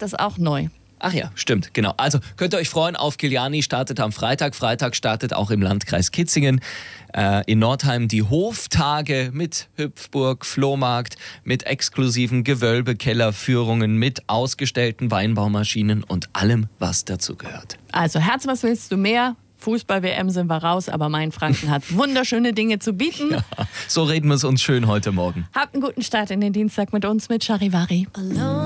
ist auch neu. Ach ja, stimmt, genau. Also könnt ihr euch freuen auf Kiliani, startet am Freitag. Freitag startet auch im Landkreis Kitzingen in Nordheim die Hoftage mit Hüpfburg, Flohmarkt, mit exklusiven Gewölbekellerführungen, mit ausgestellten Weinbaumaschinen und allem, was dazu gehört. Also Herz, was willst du mehr? Fußball-WM sind wir raus, aber Mainfranken hat wunderschöne Dinge zu bieten. Ja, so reden wir es uns schön heute Morgen. Habt einen guten Start in den Dienstag mit uns, mit Charivari.